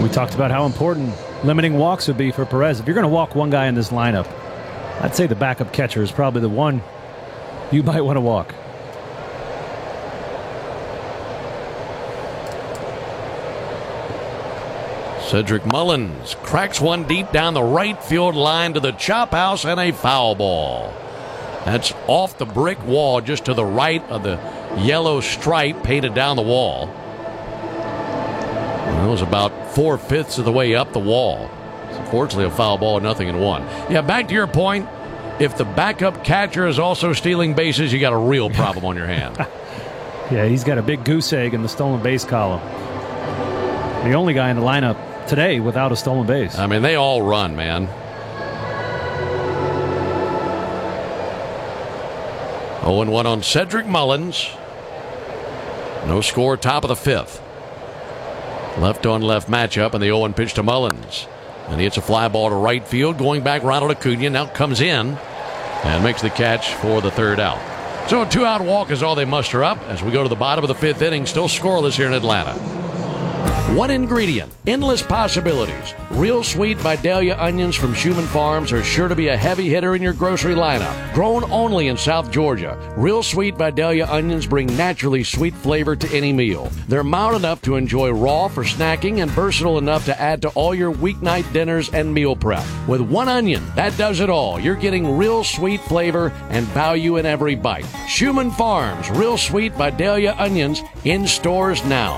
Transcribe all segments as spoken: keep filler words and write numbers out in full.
We talked about how important limiting walks would be for Perez. If you're going to walk one guy in this lineup, I'd say the backup catcher is probably the one you might want to walk. Cedric Mullins cracks one deep down the right field line to the chop house, and a foul ball. That's off the brick wall just to the right of the yellow stripe painted down the wall. It was about four-fifths of the way up the wall. Unfortunately, a foul ball, nothing in one. Yeah, back to your point, if the backup catcher is also stealing bases, you got a real problem on your hand. Yeah, he's got a big goose egg in the stolen base column. The only guy in the lineup today without a stolen base. I mean, they all run, man. oh and one on Cedric Mullins. No score, top of the fifth. Left on left matchup, and the oh one pitch to Mullins. And he hits a fly ball to right field. Going back, Ronald Acuna now comes in and makes the catch for the third out. So a two-out walk is all they muster up as we go to the bottom of the fifth inning. Still scoreless here in Atlanta. One ingredient, endless possibilities. Real Sweet Vidalia onions from Schumann Farms are sure to be a heavy hitter in your grocery lineup. Grown only in South Georgia, Real Sweet Vidalia onions bring naturally sweet flavor to any meal. They're mild enough to enjoy raw for snacking and versatile enough to add to all your weeknight dinners and meal prep. With one onion, that does it all. You're getting real sweet flavor and value in every bite. Schumann Farms Real Sweet Vidalia onions in stores now.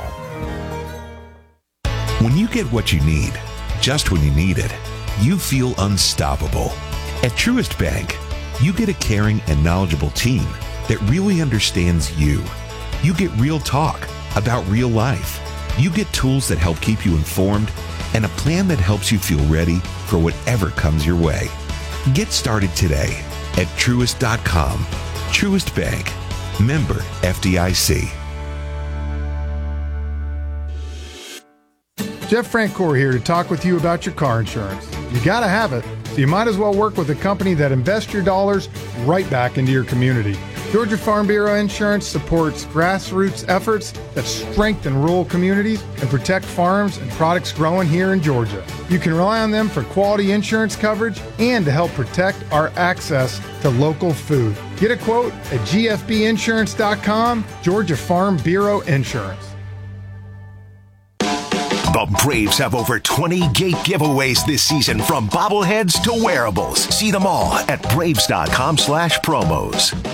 When you get what you need, just when you need it, you feel unstoppable. At Truist Bank, you get a caring and knowledgeable team that really understands you. You get real talk about real life. You get tools that help keep you informed and a plan that helps you feel ready for whatever comes your way. Get started today at Truist dot com. Truist Bank. Member F D I C. Jeff Francoeur here to talk with you about your car insurance. You gotta have it, so you might as well work with a company that invests your dollars right back into your community. Georgia Farm Bureau Insurance supports grassroots efforts that strengthen rural communities and protect farms and products growing here in Georgia. You can rely on them for quality insurance coverage and to help protect our access to local food. Get a quote at G F B insurance dot com, Georgia Farm Bureau Insurance. The Braves have over twenty gate giveaways this season, from bobbleheads to wearables. See them all at Braves dot com slash promos.